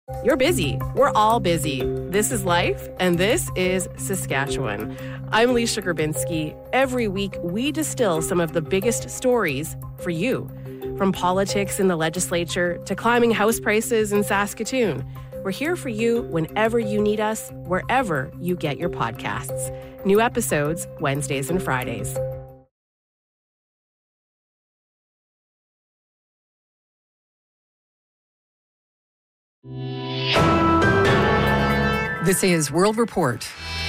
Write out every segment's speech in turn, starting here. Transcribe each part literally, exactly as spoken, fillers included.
You're busy. We're all busy. This is life, and this is Saskatchewan. I'm Alicia Grabinski. Every week, we distill some of the biggest stories for you. From politics in the legislature to climbing house prices in Saskatoon. We're here for you whenever you need us, wherever you get your podcasts. New episodes Wednesdays and Fridays. This is World Report.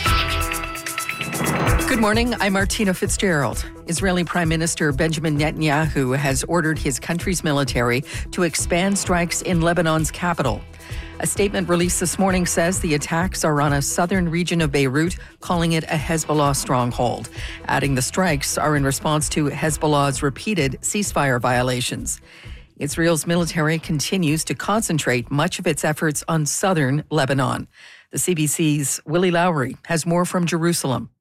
Good morning, I'm Martina Fitzgerald. Israeli Prime Minister Benjamin Netanyahu has ordered his country's military to expand strikes in Lebanon's capital. A statement released this morning says the attacks are on a southern region of Beirut, calling it a Hezbollah stronghold, adding the strikes are in response to Hezbollah's repeated ceasefire violations. Israel's military continues to concentrate much of its efforts on southern Lebanon. The C B C's Willie Lowry has more from Jerusalem.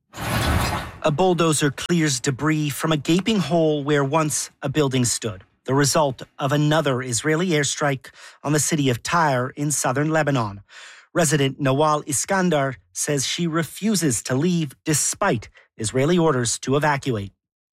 A bulldozer clears debris from a gaping hole where once a building stood, the result of another Israeli airstrike on the city of Tyre in southern Lebanon. Resident Nawal Iskandar says she refuses to leave despite Israeli orders to evacuate.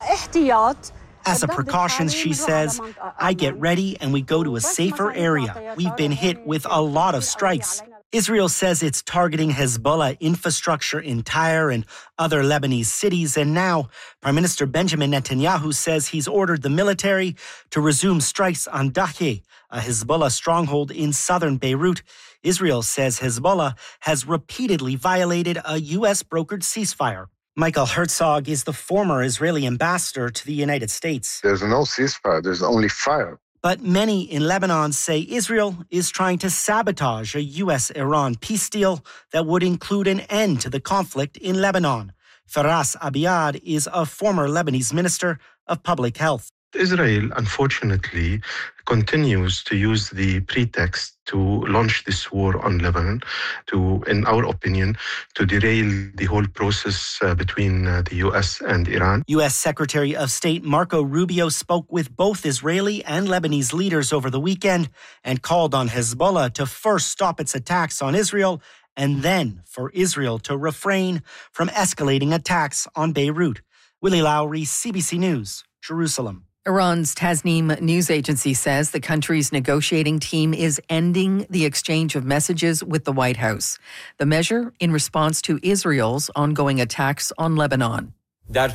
As a precaution, she says, I get ready and we go to a safer area. We've been hit with a lot of strikes. Israel says it's targeting Hezbollah infrastructure in Tyre and other Lebanese cities. And now Prime Minister Benjamin Netanyahu says he's ordered the military to resume strikes on Dahieh, a Hezbollah stronghold in southern Beirut. Israel says Hezbollah has repeatedly violated a U S brokered ceasefire. Michael Herzog is the former Israeli ambassador to the United States. There's no ceasefire, there's only fire. But many in Lebanon say Israel is trying to sabotage a U S Iran peace deal that would include an end to the conflict in Lebanon. Faras Abiad is a former Lebanese minister of public health. Israel, unfortunately, continues to use the pretext to launch this war on Lebanon, to, in our opinion, to derail the whole process uh, between uh, the U S and Iran. U S Secretary of State Marco Rubio spoke with both Israeli and Lebanese leaders over the weekend and called on Hezbollah to first stop its attacks on Israel and then for Israel to refrain from escalating attacks on Beirut. Willie Lowry, C B C News, Jerusalem. Iran's Tasnim news agency says the country's negotiating team is ending the exchange of messages with the White House. The measure in response to Israel's ongoing attacks on Lebanon. A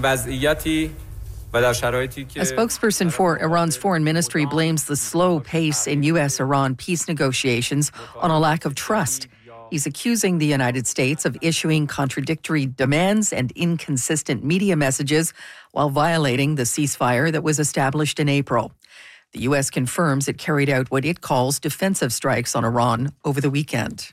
spokesperson for Iran's foreign ministry blames the slow pace in U S Iran peace negotiations on a lack of trust. He's accusing the United States of issuing contradictory demands and inconsistent media messages while violating the ceasefire that was established in April. The U S confirms it carried out what it calls defensive strikes on Iran over the weekend.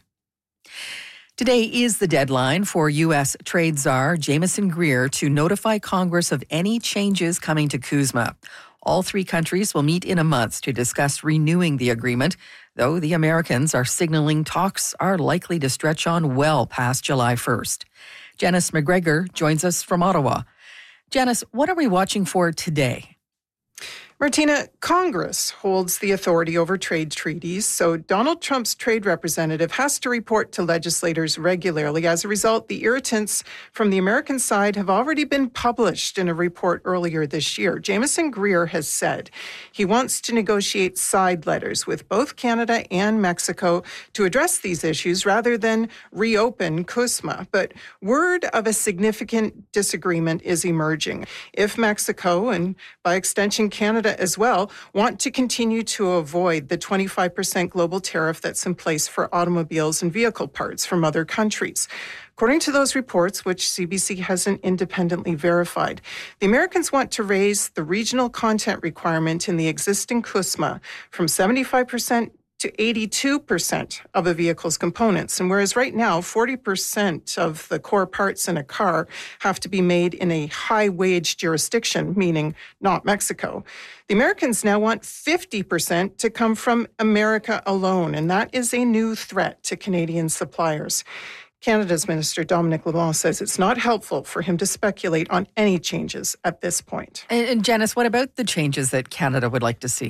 Today is the deadline for U S Trade Czar Jameson Greer to notify Congress of any changes coming to CUSMA. All three countries will meet in a month to discuss renewing the agreement, though the Americans are signaling talks are likely to stretch on well past July first. Janice McGregor joins us from Ottawa. Janice, what are we watching for today? Martina, Congress holds the authority over trade treaties, so Donald Trump's trade representative has to report to legislators regularly. As a result, the irritants from the American side have already been published in a report earlier this year. Jameson Greer has said he wants to negotiate side letters with both Canada and Mexico to address these issues rather than reopen CUSMA. But word of a significant disagreement is emerging. If Mexico, and by extension Canada as well, want to continue to avoid the twenty-five percent global tariff that's in place for automobiles and vehicle parts from other countries. According to those reports, which C B C hasn't independently verified, the Americans want to raise the regional content requirement in the existing CUSMA from seventy-five percent to eighty-two percent of a vehicle's components. And whereas right now, forty percent of the core parts in a car have to be made in a high-wage jurisdiction, meaning not Mexico, the Americans now want fifty percent to come from America alone. And that is a new threat to Canadian suppliers. Canada's Minister Dominic LeBlanc says it's not helpful for him to speculate on any changes at this point. And, and Janice, what about the changes that Canada would like to see?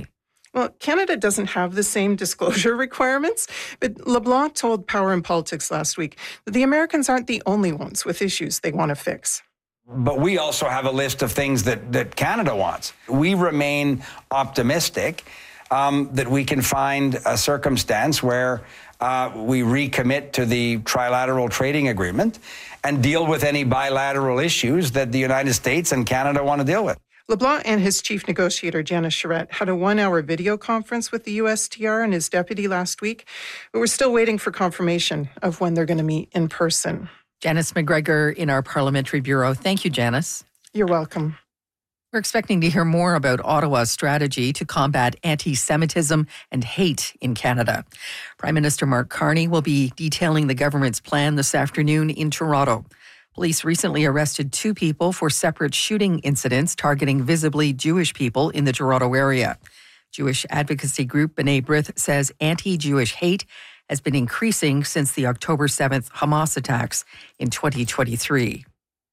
Well, Canada doesn't have the same disclosure requirements, but LeBlanc told Power and Politics last week that the Americans aren't the only ones with issues they want to fix. But we also have a list of things that, that Canada wants. We remain optimistic um, that we can find a circumstance where uh, we recommit to the trilateral trading agreement and deal with any bilateral issues that the United States and Canada want to deal with. LeBlanc and his chief negotiator, Janice Charette, had a one-hour video conference with the U S T R and his deputy last week, but we're still waiting for confirmation of when they're going to meet in person. Janice McGregor in our Parliamentary Bureau. Thank you, Janice. You're welcome. We're expecting to hear more about Ottawa's strategy to combat anti-Semitism and hate in Canada. Prime Minister Mark Carney will be detailing the government's plan this afternoon in Toronto. Police recently arrested two people for separate shooting incidents targeting visibly Jewish people in the Toronto area. Jewish advocacy group B'nai B'rith says anti-Jewish hate has been increasing since the October seventh Hamas attacks in twenty twenty-three.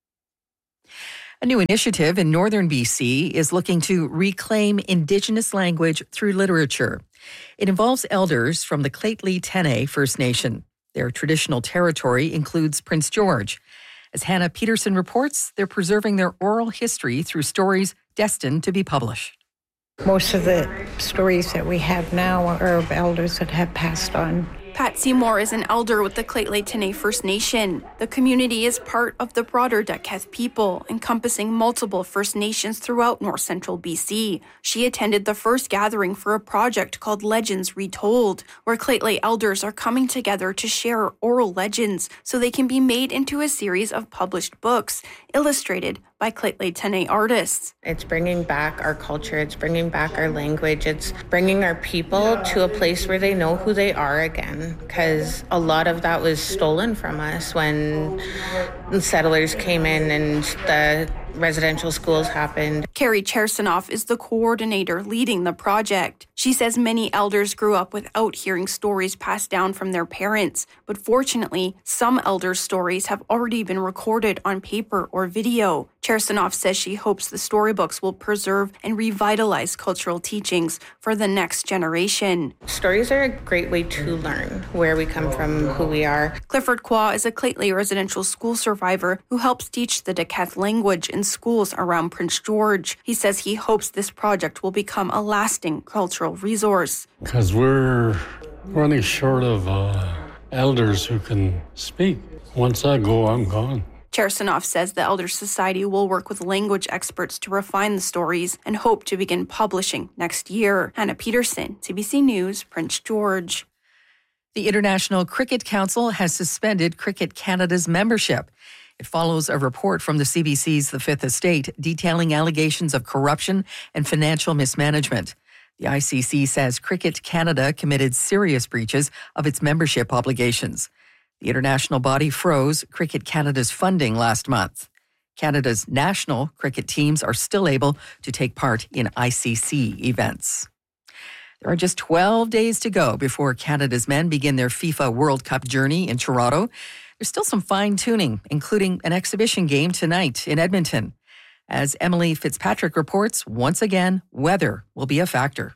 A new initiative in northern B C is looking to reclaim Indigenous language through literature. It involves elders from the Lheidli T'enneh First Nation. Their traditional territory includes Prince George. As Hannah Peterson reports, they're preserving their oral history through stories destined to be published. Most of the stories that we have now are of elders that have passed on. Pat Seymour is an elder with the Lheidli T'enneh First Nation. The community is part of the broader Dakelh people, encompassing multiple First Nations throughout north central B C. She attended the first gathering for a project called Legends Retold, where Lheidli elders are coming together to share oral legends so they can be made into a series of published books, illustrated by Lheidli T'enneh artists. It's bringing back our culture, it's bringing back our language, it's bringing our people to a place where they know who they are again, because a lot of that was stolen from us when the settlers came in and the residential schools happened. Carrie Chersanoff is the coordinator leading the project. She says many elders grew up without hearing stories passed down from their parents, but fortunately, some elders' stories have already been recorded on paper or video. Chersanoff says she hopes the storybooks will preserve and revitalize cultural teachings for the next generation. Stories are a great way to learn where we come from, who we are. Clifford Kwa is a Lheidli residential school survivor who helps teach the Dakelh language in schools around Prince George. He says he hopes this project will become a lasting cultural resource. Because we're running short of uh, elders who can speak. Once I go, I'm gone. Chersanoff says the Elder Society will work with language experts to refine the stories and hope to begin publishing next year. Hannah Peterson, C B C News, Prince George. The International Cricket Council has suspended Cricket Canada's membership. It follows a report from the C B C's The Fifth Estate detailing allegations of corruption and financial mismanagement. The I C C says Cricket Canada committed serious breaches of its membership obligations. The international body froze Cricket Canada's funding last month. Canada's national cricket teams are still able to take part in I C C events. There are just twelve days to go before Canada's men begin their FIFA World Cup journey in Toronto. There's still some fine-tuning, including an exhibition game tonight in Edmonton. As Emily Fitzpatrick reports, once again, weather will be a factor.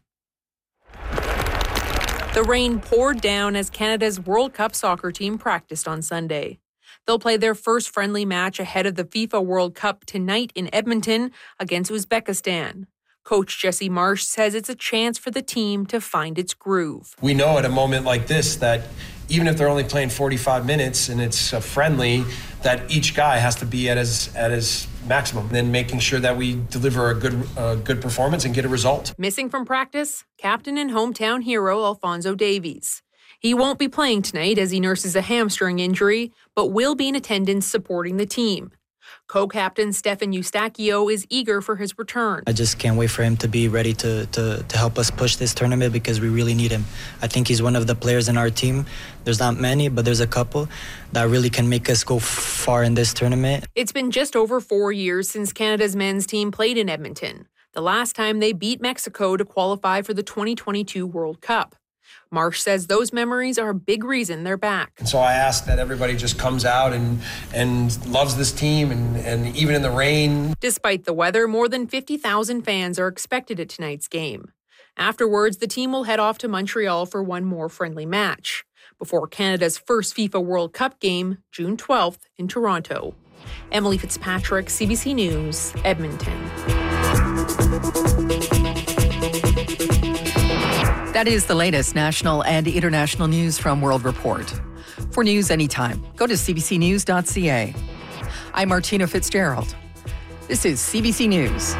The rain poured down as Canada's World Cup soccer team practiced on Sunday. They'll play their first friendly match ahead of the FIFA World Cup tonight in Edmonton against Uzbekistan. Coach Jesse Marsh says it's a chance for the team to find its groove. We know at a moment like this that even if they're only playing forty-five minutes and it's a friendly, that each guy has to be at his at his maximum. Then making sure that we deliver a good uh, good performance and get a result. Missing from practice, captain and hometown hero Alphonso Davies. He won't be playing tonight as he nurses a hamstring injury, but will be in attendance supporting the team. Co-captain Stefan Eustachio is eager for his return. I just can't wait for him to be ready to, to, to help us push this tournament because we really need him. I think he's one of the players in our team. There's not many, but there's a couple that really can make us go far in this tournament. It's been just over four years since Canada's men's team played in Edmonton, the last time they beat Mexico to qualify for the twenty twenty-two World Cup. Marsh says those memories are a big reason they're back. And so I ask that everybody just comes out and and loves this team, and, and even in the rain. Despite the weather, more than fifty thousand fans are expected at tonight's game. Afterwards, the team will head off to Montreal for one more friendly match before Canada's first FIFA World Cup game, June twelfth, in Toronto. Emily Fitzpatrick, C B C News, Edmonton. That is the latest national and international news from World Report. For news anytime, go to c b c news dot c a. I'm Martina Fitzgerald. This is C B C News.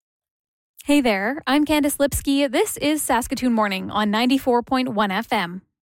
Hey there, I'm Candice Lipsky. This is Saskatoon Morning on ninety-four point one F M.